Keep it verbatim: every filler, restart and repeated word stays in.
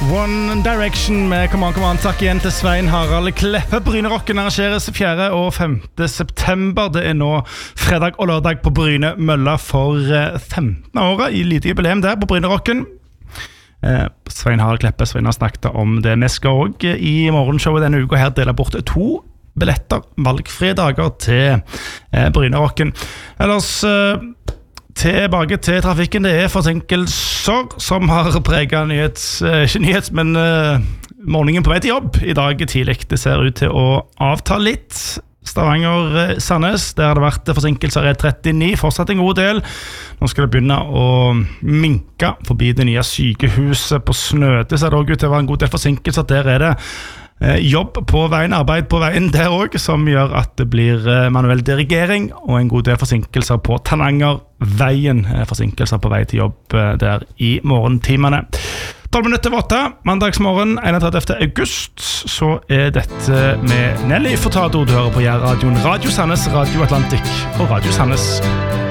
One Direction med Come On, Come On. Takk igjen til Svein Harald Kleppe. Brynerocken arrangeres fjerde og femte september. Det er nå fredag og lørdag på Bryne Mølla for femten året i lite jubileum der på Brynerocken. Eh, Svein Harald Kleppe, Svein har snakket om det. Vi skal også i morgenshowet denne uka her dele bort to billetter, valgfrie dager til eh, Brynerocken. Ellers... Eh, Tilbake til trafikken. Det er forsinkelser som har preget nyhets, ikke nyhets, men uh, morgenen på vei til jobb i dag tidlig. Det ser ut til å avta litt. Stavanger-Sandnes, der har det vært forsinkelser E trettini, fortsatt en god del. Nå skal det begynne å minke forbi det nye sykehuset på Snøde, så er det også ut til å være en god del forsinkelser. Der er det jobb på veien, arbeid på veien der også, som gjør at det blir manuell dirigering og en god del forsinkelser på Tanangerveien, forsinkelser på vei til jobb der i morgentimene. tolv minutter over åtte, mandagsmorgen enogtredivte august, så er dette med Nelly Furtado. Du hører på Jærradioen, Radio Sandnes, Radio Atlantic og Radio Sandnes.